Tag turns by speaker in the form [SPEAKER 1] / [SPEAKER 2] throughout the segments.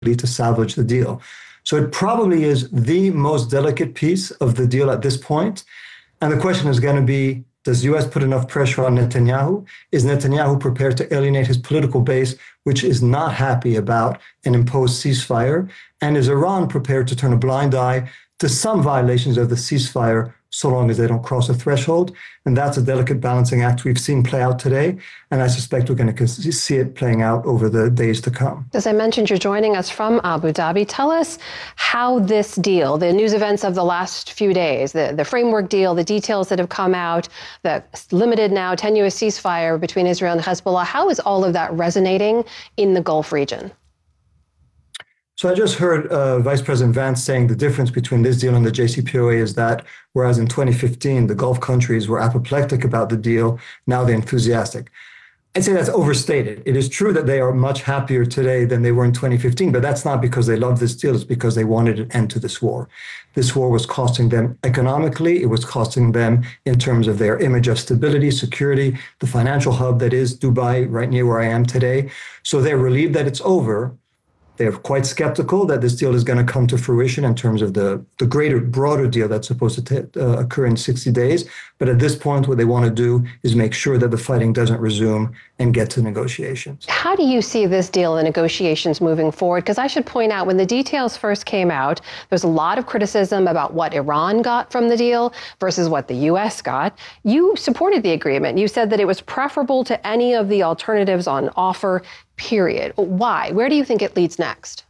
[SPEAKER 1] to salvage the deal. So it probably is the most delicate piece of the deal at this point. And the question is going to be, does the U.S. put enough pressure on Netanyahu? Is Netanyahu prepared to alienate his political base, which is not happy about an imposed ceasefire? And is Iran prepared to turn a blind eye to some violations of the ceasefire so long as they don't cross a threshold? And that's a delicate balancing act we've seen play out today. And I suspect we're going to see it playing out over the days to come.
[SPEAKER 2] As I mentioned, you're joining us from Abu Dhabi. Tell us how this deal, the news events of the last few days, the framework deal, the details that have come out, the limited now tenuous ceasefire between Israel and Hezbollah, how is all of that resonating in the Gulf region?
[SPEAKER 1] So I just heard Vice President Vance saying the difference between this deal and the JCPOA is that whereas in 2015, the Gulf countries were apoplectic about the deal, now they're enthusiastic. I'd say that's overstated. It is true that they are much happier today than they were in 2015, but that's not because they love this deal. It's because they wanted an end to this war. This war was costing them economically. It was costing them in terms of their image of stability, security, the financial hub that is Dubai, right near where I am today. So they're relieved that it's over. They're quite skeptical that this deal is going to come to fruition in terms of the greater, broader deal that's supposed to occur in 60 days. But at this point, what they want to do is make sure that the fighting doesn't resume and get to negotiations.
[SPEAKER 2] How do you see this deal and negotiations moving forward? Because I should point out, when the details first came out, there's a lot of criticism about what Iran got from the deal versus what the U.S. got. You supported the agreement. You said that it was preferable to any of the alternatives on offer, period. Why? Where do you think it leads next?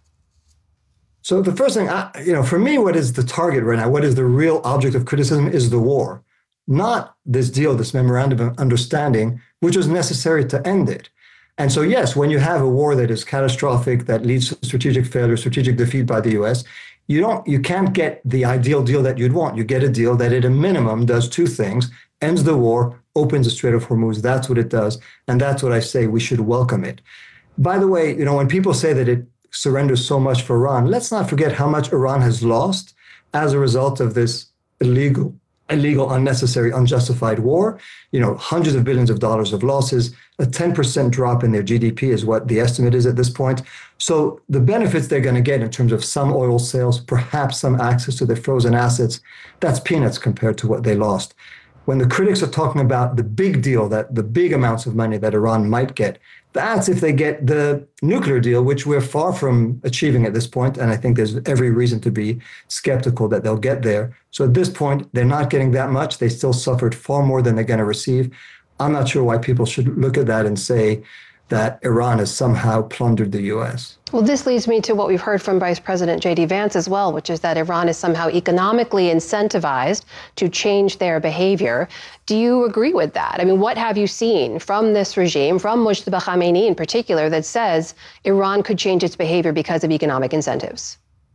[SPEAKER 1] So the first thing, for me, what is the target right now? What is the real object of criticism is the war, not this deal, this memorandum of understanding, which was necessary to end it. And so, yes, when you have a war that is catastrophic, that leads to strategic failure, strategic defeat by the U.S., you can't get the ideal deal that you'd want. You get a deal that at a minimum does two things: ends the war, opens the Strait of Hormuz. That's what it does. And that's what I say we should welcome it. By the way, when people say that it surrenders so much for Iran, let's not forget how much Iran has lost as a result of this illegal, unnecessary, unjustified war. Hundreds of billions of dollars of losses, a 10% drop in their GDP is what the estimate is at this point. So the benefits they're going to get in terms of some oil sales, perhaps some access to their frozen assets, that's peanuts compared to what they lost. When the critics are talking about the big deal, that the big amounts of money that Iran might get, that's if they get the nuclear deal, which we're far from achieving at this point. And I think there's every reason to be skeptical that they'll get there. So at this point, they're not getting that much. They still suffered far more than they're going to receive. I'm not sure why people should look at that and say that Iran has somehow plundered the U.S.
[SPEAKER 2] Well, this leads me to what we've heard from Vice President J.D. Vance as well, which is that Iran is somehow economically incentivized to change their behavior. Do you agree with that? I mean, what have you seen from this regime, from Mujtaba Khamenei in particular, that says Iran could change its behavior because of economic incentives?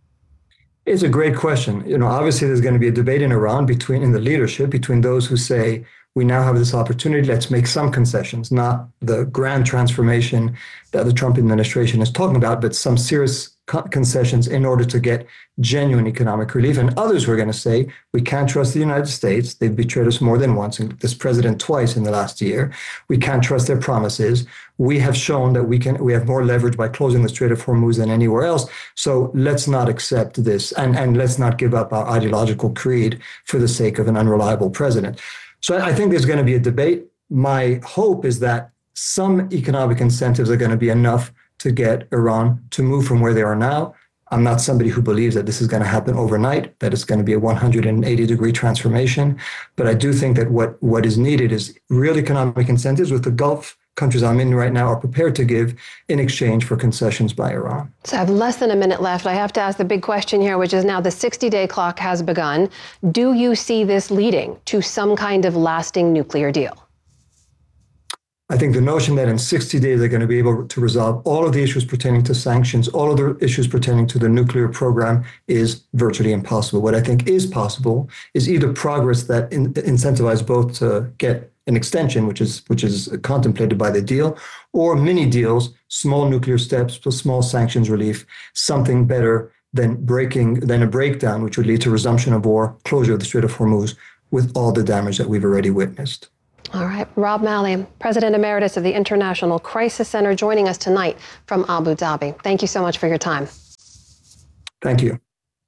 [SPEAKER 1] It's a great question. Obviously, there's going to be a debate in Iran in the leadership between those who say, we now have this opportunity, let's make some concessions, not the grand transformation that the Trump administration is talking about, but some serious concessions in order to get genuine economic relief. And others who are going to say, we can't trust the United States. They've betrayed us more than once, and this president twice in the last year. We can't trust their promises. We have shown that we have more leverage by closing the Strait of Hormuz than anywhere else. So let's not accept this, and let's not give up our ideological creed for the sake of an unreliable president. So I think there's going to be a debate. My hope is that some economic incentives are going to be enough to get Iran to move from where they are now. I'm not somebody who believes that this is going to happen overnight, that it's going to be a 180-degree transformation. But I do think that what is needed is real economic incentives, with the Gulf countries I'm in right now are prepared to give in exchange for concessions by Iran.
[SPEAKER 2] So I have less than a minute left. I have to ask the big question here, which is now the 60-day clock has begun. Do you see this leading to some kind of lasting nuclear deal?
[SPEAKER 1] I think the notion that in 60 days they're going to be able to resolve all of the issues pertaining to sanctions, all of the issues pertaining to the nuclear program is virtually impossible. What I think is possible is either progress that incentivizes both to get an extension, which is contemplated by the deal, or mini deals, small nuclear steps plus small sanctions relief, something better than a breakdown, which would lead to resumption of war, closure of the Strait of Hormuz, with all the damage that we've already witnessed.
[SPEAKER 2] All right. Rob Malley, President Emeritus of the International Crisis Center, joining us tonight from Abu Dhabi. Thank you so much for your time.
[SPEAKER 1] Thank you.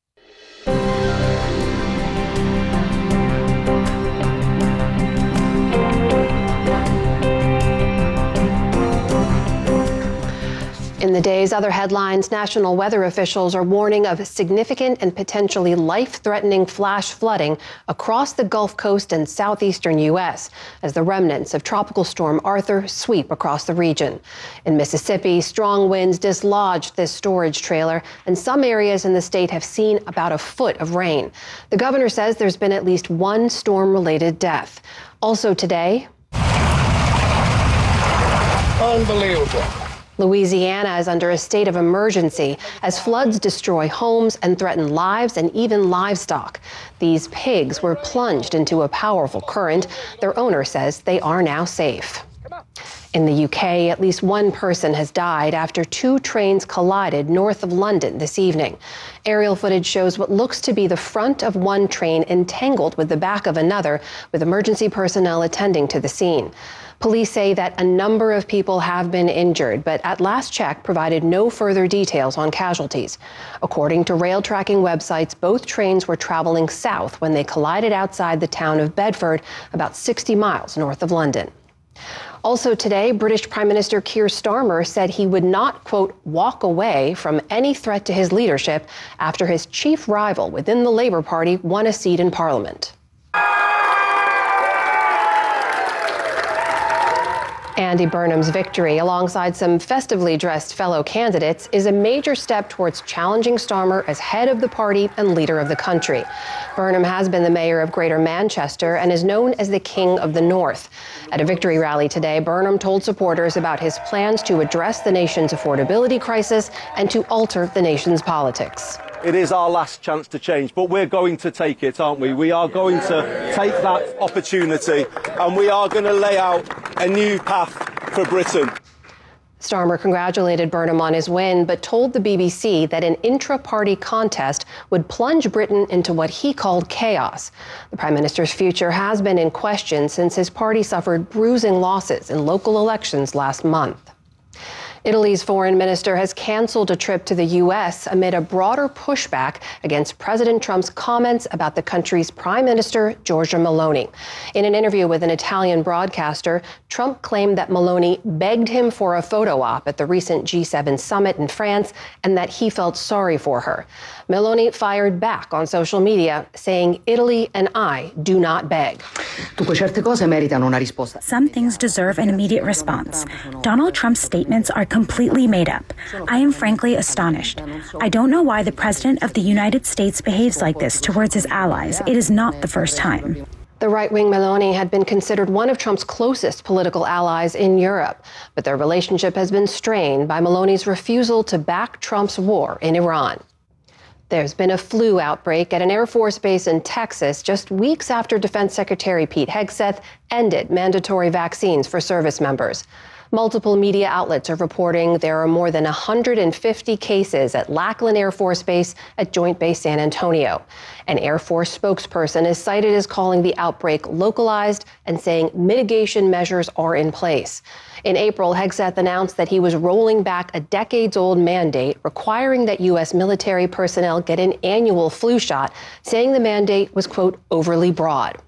[SPEAKER 2] In the day's other headlines, national weather officials are warning of significant and potentially life-threatening flash flooding across the Gulf Coast and southeastern U.S. as the remnants of Tropical Storm Arthur sweep across the region. In Mississippi, strong winds dislodged this storage trailer, and some areas in the state have seen about a foot of rain. The governor says there's been at least one storm-related death. Also today,
[SPEAKER 3] unbelievable.
[SPEAKER 2] Louisiana is under a state of emergency as floods destroy homes and threaten lives and even livestock. These pigs were plunged into a powerful current. Their owner says they are now safe. In the UK, at least one person has died after two trains collided north of London this evening. Aerial footage shows what looks to be the front of one train entangled with the back of another, with emergency personnel attending to the scene. Police say that a number of people have been injured, but at last check provided no further details on casualties. According to rail tracking websites, both trains were traveling south when they collided outside the town of Bedford, about 60 miles north of London. Also today, British Prime Minister Keir Starmer said he would not, quote, walk away from any threat to his leadership after his chief rival within the Labour Party won a seat in Parliament. Andy Burnham's victory, alongside some festively dressed fellow candidates, is a major step towards challenging Starmer as head of the party and leader of the country. Burnham has been the mayor of Greater Manchester and is known as the King of the North. At a victory rally today, Burnham told supporters about his plans to address the nation's affordability crisis and to alter the nation's politics.
[SPEAKER 4] It is our last chance to change, but we're going to take it, aren't we? We are going to take that opportunity and we are going to lay out a new path for Britain.
[SPEAKER 2] Starmer congratulated Burnham on his win, but told the BBC that an intra-party contest would plunge Britain into what he called chaos. The Prime Minister's future has been in question since his party suffered bruising losses in local elections last month. Italy's foreign minister has canceled a trip to the U.S. amid a broader pushback against President Trump's comments about the country's Prime Minister, Giorgia Meloni. In an interview with an Italian broadcaster, Trump claimed that Meloni begged him for a photo op at the recent G7 summit in France and that he felt sorry for her. Meloni fired back on social media, saying, "Italy and I do not beg."
[SPEAKER 5] Some things deserve an immediate response. Donald Trump's statements are completely made up. I am frankly astonished. I don't know why the President of the United States behaves like this towards his allies. It is not the first time.
[SPEAKER 2] The right-wing Meloni had been considered one of Trump's closest political allies in Europe, but their relationship has been strained by Meloni's refusal to back Trump's war in Iran. There's been a flu outbreak at an Air Force base in Texas just weeks after Defense Secretary Pete Hegseth ended mandatory vaccines for service members. Multiple media outlets are reporting there are more than 150 cases at Lackland Air Force Base at Joint Base San Antonio. An Air Force spokesperson is cited as calling the outbreak localized and saying mitigation measures are in place. In April, Hegseth announced that he was rolling back a decades-old mandate requiring that U.S. military personnel get an annual flu shot, saying the mandate was, quote, overly broad.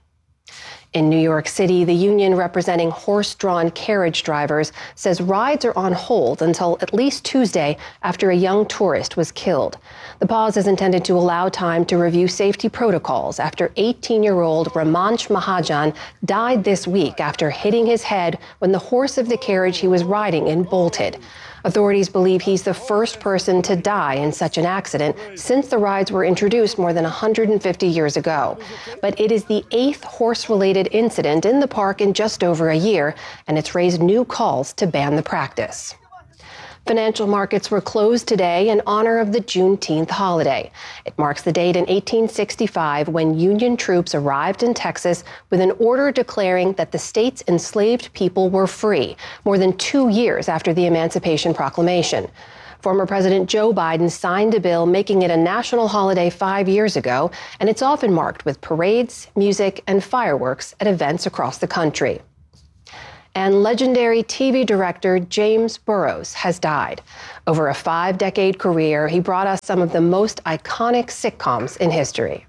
[SPEAKER 2] In New York City, the union representing horse-drawn carriage drivers says rides are on hold until at least Tuesday after a young tourist was killed. The pause is intended to allow time to review safety protocols after 18-year-old Ramansh Mahajan died this week after hitting his head when the horse of the carriage he was riding in bolted. Authorities believe he's the first person to die in such an accident since the rides were introduced more than 150 years ago. But it is the 8th horse-related incident in the park in just over a year, and it's raised new calls to ban the practice. Financial markets were closed today in honor of the Juneteenth holiday. It marks the date in 1865 when Union troops arrived in Texas with an order declaring that the state's enslaved people were free, more than 2 years after the Emancipation Proclamation. Former President Joe Biden signed a bill making it a national holiday 5 years ago, and it's often marked with parades, music, and fireworks at events across the country. And legendary TV director James Burrows has died. Over a 5-decade career, he brought us some of the most iconic sitcoms in history.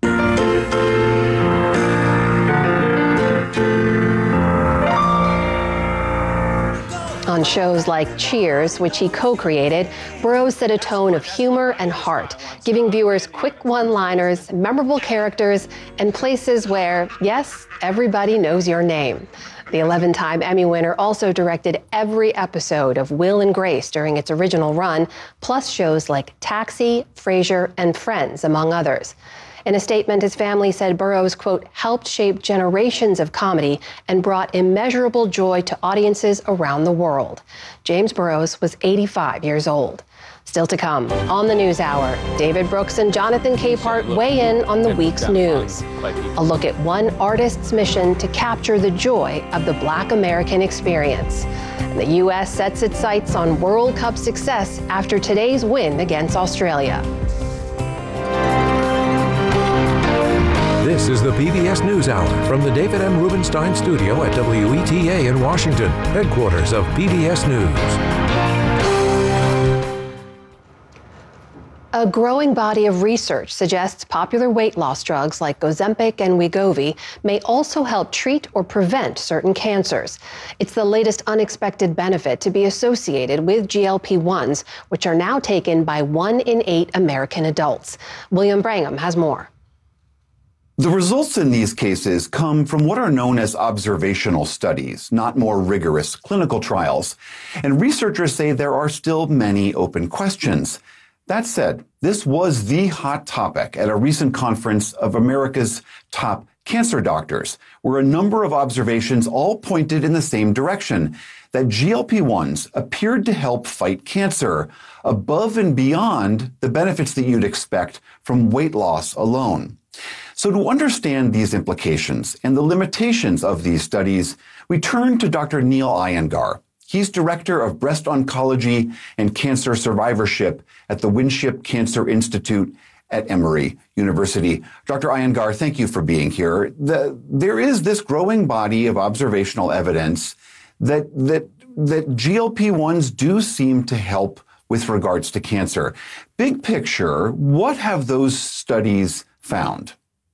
[SPEAKER 2] On shows like Cheers, which he co-created, Burrows set a tone of humor and heart, giving viewers quick one-liners, memorable characters, and places where, yes, everybody knows your name. The 11-time Emmy winner also directed every episode of Will and Grace during its original run, plus shows like Taxi, Frasier, and Friends, among others. In a statement, his family said Burrows, quote, helped shape generations of comedy and brought immeasurable joy to audiences around the world. James Burrows was 85 years old. Still to come, on the NewsHour, David Brooks and Jonathan Capehart weigh in on the week's news. A look at one artist's mission to capture the joy of the Black American experience. And the U.S. sets its sights on World Cup success after today's win against Australia.
[SPEAKER 6] This is the PBS NewsHour from the David M. Rubenstein Studio at WETA in Washington, headquarters of PBS News.
[SPEAKER 2] A growing body of research suggests popular weight loss drugs like Ozempic and Wegovy may also help treat or prevent certain cancers. It's the latest unexpected benefit to be associated with GLP-1s, which are now taken by 1 in 8 American adults. William Brangham has more.
[SPEAKER 7] The results in these cases come from what are known as observational studies, not more rigorous clinical trials. And researchers say there are still many open questions. That said, this was the hot topic at a recent conference of America's top cancer doctors, where a number of observations all pointed in the same direction, that GLP-1s appeared to help fight cancer above and beyond the benefits that you'd expect from weight loss alone. So to understand these implications and the limitations of these studies, we turn to Dr. Neil Iyengar. He's Director of Breast Oncology and Cancer Survivorship at the Winship Cancer Institute at Emory University. Dr. Iyengar, thank you for being here. There is this growing body of observational evidence that GLP-1s do seem to help with regards to cancer. Big picture, what have those studies found?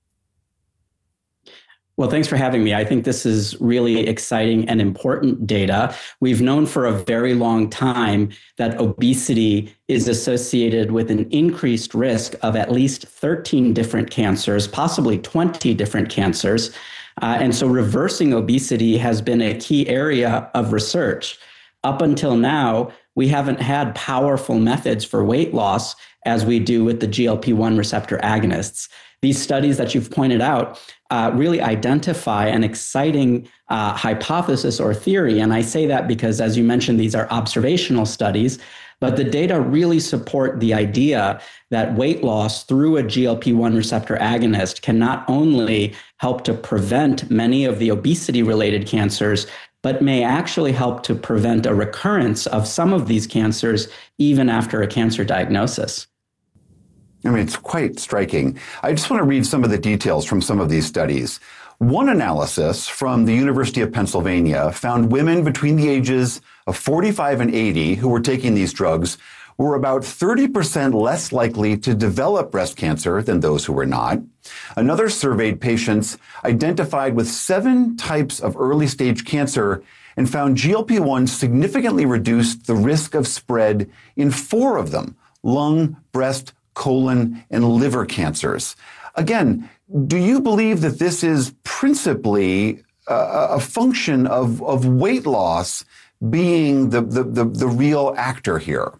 [SPEAKER 8] Well, thanks for having me. I think this is really exciting and important data. We've known for a very long time that obesity is associated with an increased risk of at least 13 different cancers, possibly 20 different cancers. And so reversing obesity has been a key area of research. Up until now, we haven't had powerful methods for weight loss as we do with the GLP-1 receptor agonists. These studies that you've pointed out really identify an exciting hypothesis or theory. And I say that because, as you mentioned, these are observational studies, but the data really support the idea that weight loss through a GLP-1 receptor agonist can not only help to prevent many of the obesity-related cancers, but may actually help to prevent a recurrence of some of these cancers even after a cancer diagnosis.
[SPEAKER 7] I mean, it's quite striking. I just want to read some of the details from some of these studies. One analysis from the University of Pennsylvania found women between the ages of 45 and 80 who were taking these drugs were about 30% less likely to develop breast cancer than those who were not. Another surveyed patients identified with 7 types of early stage cancer and found GLP-1 significantly reduced the risk of spread in 4 of them: lung, breast, colon, and liver cancers. Again, do you believe that this is principally a function of weight loss being the real actor here?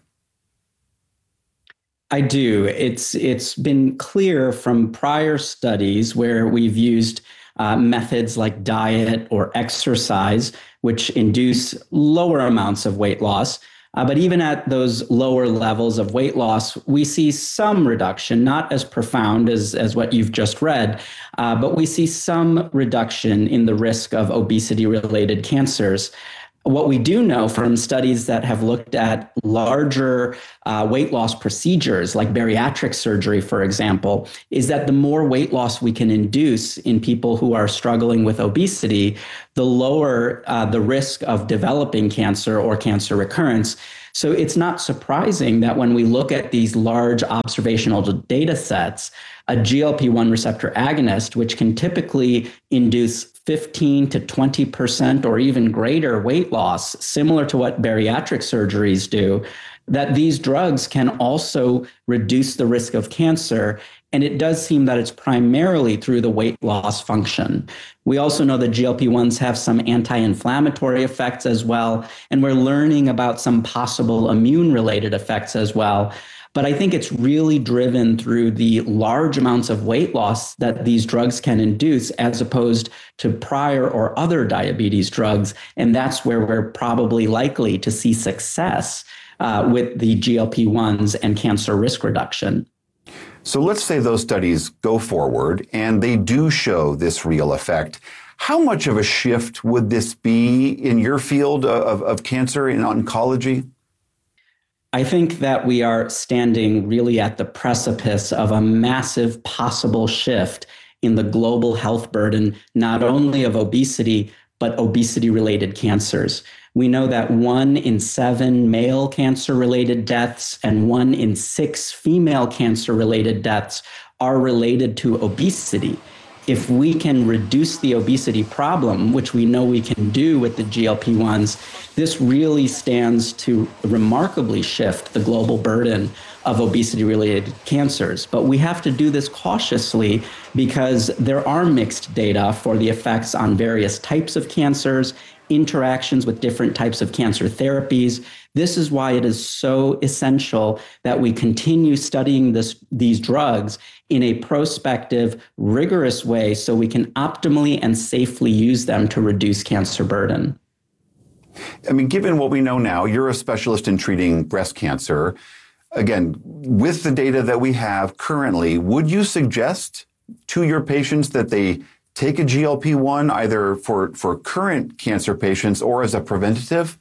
[SPEAKER 8] I do. It's been clear from prior studies where we've used methods like diet or exercise, which induce lower amounts of weight loss. But even at those lower levels of weight loss, we see some reduction, not as profound as what you've just read, but we see some reduction in the risk of obesity-related cancers. What we do know from studies that have looked at larger weight loss procedures, like bariatric surgery, for example, is that the more weight loss we can induce in people who are struggling with obesity, the lower the risk of developing cancer or cancer recurrence. So it's not surprising that when we look at these large observational data sets, a GLP-1 receptor agonist, which can typically induce 15 to 20% or even greater weight loss, similar to what bariatric surgeries do, that these drugs can also reduce the risk of cancer. And it does seem that it's primarily through the weight loss function. We also know that GLP-1s have some anti-inflammatory effects as well. And we're learning about some possible immune-related effects as well. But I think it's really driven through the large amounts of weight loss that these drugs can induce as opposed to prior or other diabetes drugs. And that's where we're probably likely to see success with the GLP-1s and cancer risk reduction.
[SPEAKER 7] So let's say those studies go forward and they do show this real effect. How much of a shift would this be in your field of cancer in oncology?
[SPEAKER 8] I think that we are standing really at the precipice of a massive possible shift in the global health burden, not only of obesity, but obesity-related cancers. We know that 1 in 7 male cancer-related deaths and 1 in 6 female cancer-related deaths are related to obesity. If we can reduce the obesity problem, which we know we can do with the GLP-1s, this really stands to remarkably shift the global burden of obesity-related cancers. But we have to do this cautiously because there are mixed data for the effects on various types of cancers, interactions with different types of cancer therapies. This is why it is so essential that we continue studying these drugs in a prospective, rigorous way so we can optimally and safely use them to reduce cancer burden.
[SPEAKER 7] I mean, given what we know now, you're a specialist in treating breast cancer. Again, with the data that we have currently, would you suggest to your patients that they take a GLP-1 either for current cancer patients or as a preventative?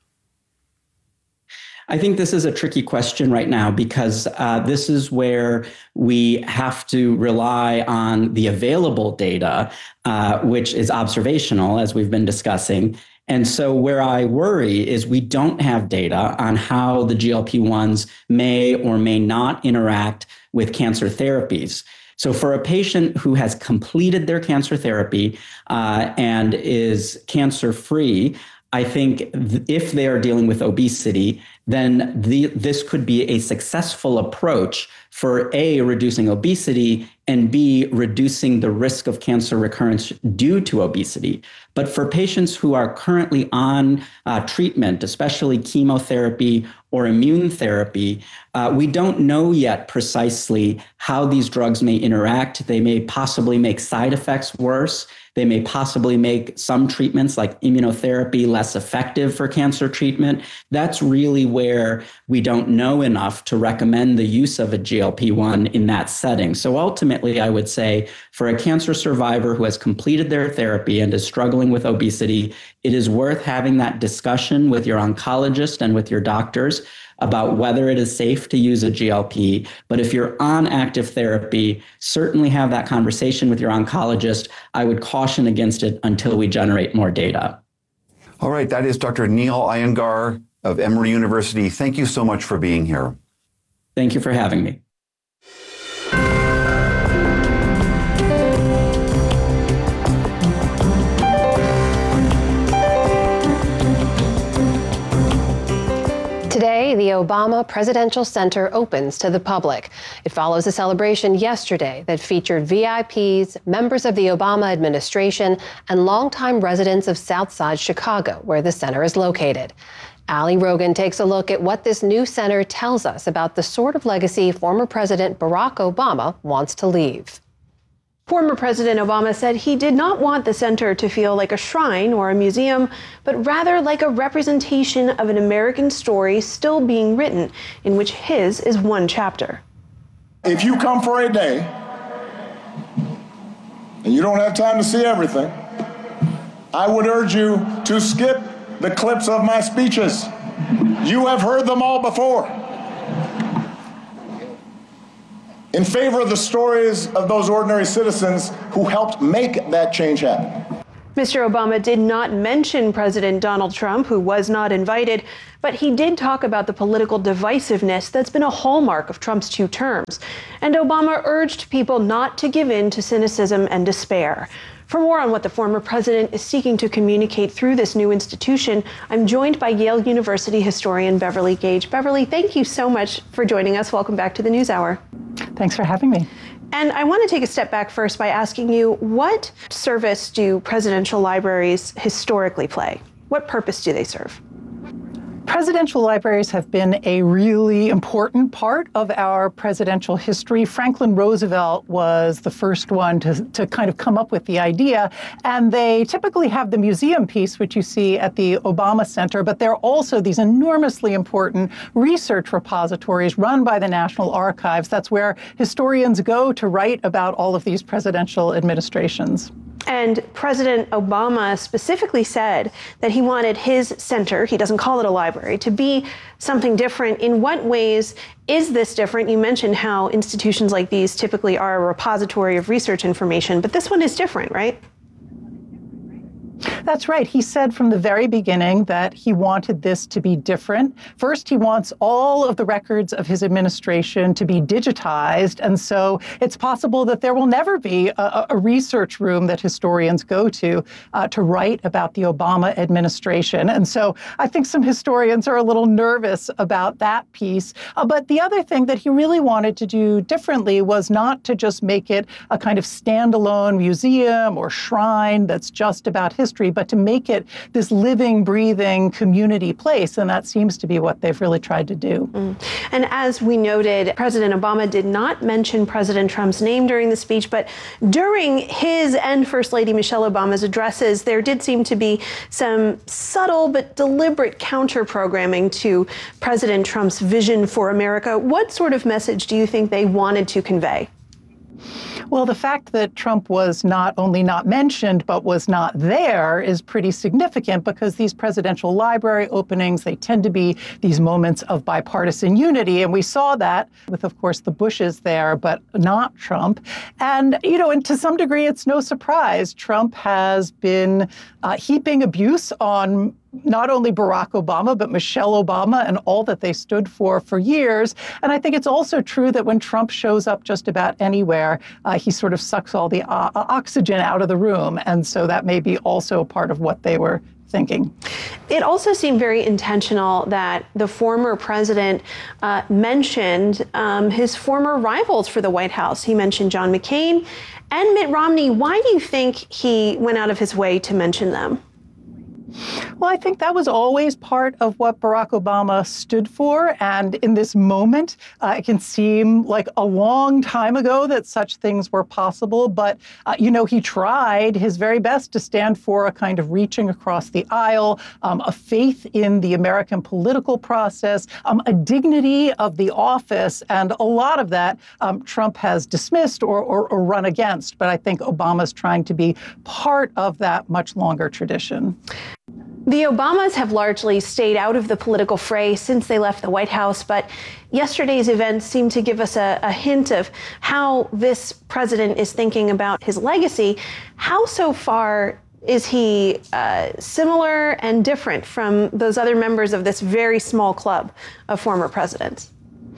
[SPEAKER 8] I think this is a tricky question right now because this is where we have to rely on the available data, which is observational, as we've been discussing. And so where I worry is we don't have data on how the GLP-1s may or may not interact with cancer therapies. So for a patient who has completed their cancer therapy and is cancer-free, I think if they are dealing with obesity, then this could be a successful approach for A, reducing obesity, and B, reducing the risk of cancer recurrence due to obesity. But for patients who are currently on treatment, especially chemotherapy or immune therapy, we don't know yet precisely how these drugs may interact. They may possibly make side effects worse. They may possibly make some treatments like immunotherapy less effective for cancer treatment. That's really where we don't know enough to recommend the use of a GLP-1 in that setting. So ultimately, I would say for a cancer survivor who has completed their therapy and is struggling with obesity, it is worth having that discussion with your oncologist and with your doctors about whether it is safe to use a GLP. But if you're on active therapy, certainly have that conversation with your oncologist. I would caution against it until we generate more data.
[SPEAKER 7] All right, that is Dr. Neil Iyengar of Emory University. Thank you so much for being here.
[SPEAKER 8] Thank you for having me.
[SPEAKER 2] Today, the Obama Presidential Center opens to the public. It follows a celebration yesterday that featured VIPs, members of the Obama administration, and longtime residents of Southside Chicago, where the center is located. Ali Rogan takes a look at what this new center tells us about the sort of legacy former President Barack Obama wants to leave.
[SPEAKER 9] Former President Obama said he did not want the center to feel like a shrine or a museum, but rather like a representation of an American story still being written, in which his is one chapter.
[SPEAKER 3] If you come for a day and you don't have time to see everything, I would urge you to skip the clips of my speeches. You have heard them all before. In favor of the stories of those ordinary citizens who helped make that change happen.
[SPEAKER 9] Mr. Obama did not mention President Donald Trump, who was not invited, but he did talk about the political divisiveness that's been a hallmark of Trump's 2 terms. And Obama urged people not to give in to cynicism and despair. For more on what the former president is seeking to communicate through this new institution, I'm joined by Yale University historian Beverly Gage. Beverly, thank you so much for joining us. Welcome back to the NewsHour.
[SPEAKER 10] Thanks for having me.
[SPEAKER 9] And I want to take a step back first by asking you, what service do presidential libraries historically play? What purpose do they serve?
[SPEAKER 10] Presidential libraries have been a really important part of our presidential history. Franklin Roosevelt was the first one to kind of come up with the idea. And they typically have the museum piece, which you see at the Obama Center, but they're also these enormously important research repositories run by the National Archives. That's where historians go to write about all of these presidential administrations.
[SPEAKER 9] And President Obama specifically said that he wanted his center, he doesn't call it a library, to be something different. In what ways is this different? You mentioned how institutions like these typically are a repository of research information, but this one is different, right?
[SPEAKER 10] That's right. He said from the very beginning that he wanted this to be different. First, he wants all of the records of his administration to be digitized. And so it's possible that there will never be a research room that historians go to write about the Obama administration. And so I think some historians are a little nervous about that piece. But the other thing that he really wanted to do differently was not to just make it a kind of standalone museum or shrine that's just about history, but to make it this living, breathing community place. And that seems to be what they've really tried to do.
[SPEAKER 9] And as we noted, President Obama did not mention President Trump's name during the speech, but during his and First Lady Michelle Obama's addresses, there did seem to be some subtle but deliberate counter-programming to President Trump's vision for America. What sort of message do you think they wanted to convey?
[SPEAKER 10] Well, the fact that Trump was not only not mentioned, but was not there is pretty significant because these presidential library openings, they tend to be these moments of bipartisan unity. And we saw that with, of course, the Bushes there, but not Trump. And, and to some degree, it's no surprise. Trump has been heaping abuse on not only Barack Obama, but Michelle Obama and all that they stood for years. And I think it's also true that when Trump shows up just about anywhere, he sort of sucks all the oxygen out of the room. And so that may be also part of what they were thinking.
[SPEAKER 9] It also seemed very intentional that the former president mentioned his former rivals for the White House. He mentioned John McCain and Mitt Romney. Why do you think he went out of his way to mention them?
[SPEAKER 10] Well, I think that was always part of what Barack Obama stood for. And in this moment, it can seem like a long time ago that such things were possible. But, he tried his very best to stand for a kind of reaching across the aisle, a faith in the American political process, a dignity of the office. And a lot of that Trump has dismissed or run against. But I think Obama's trying to be part of that much longer tradition.
[SPEAKER 9] The Obamas have largely stayed out of the political fray since they left the White House, but yesterday's events seem to give us a hint of how this president is thinking about his legacy. How so far is he similar and different from those other members of this very small club of former presidents?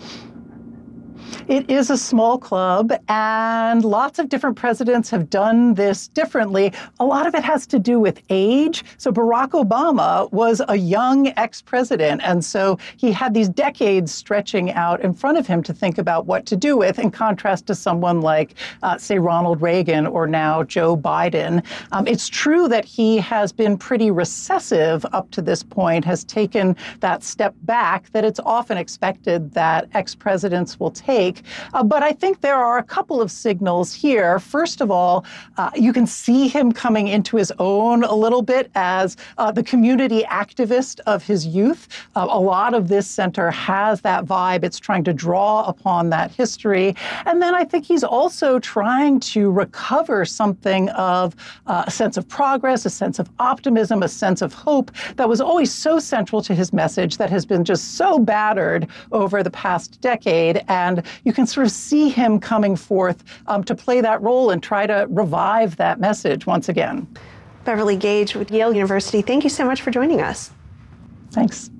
[SPEAKER 10] It is a small club, and lots of different presidents have done this differently. A lot of it has to do with age. So Barack Obama was a young ex-president, and so he had these decades stretching out in front of him to think about what to do with, in contrast to someone like, say, Ronald Reagan or now Joe Biden. It's true that he has been pretty recessive up to this point, has taken that step back that it's often expected that ex-presidents will take. make. But I think there are a couple of signals here. First of all, you can see him coming into his own a little bit as the community activist of his youth. A lot of this center has that vibe. It's trying to draw upon that history. And then I think he's also trying to recover something of a sense of progress, a sense of optimism, a sense of hope that was always so central to his message that has been just so battered over the past decade. And you can sort of see him coming forth to play that role and try to revive that message once again.
[SPEAKER 9] Beverly Gage with Yale University, thank you so much for joining us.
[SPEAKER 10] Thanks.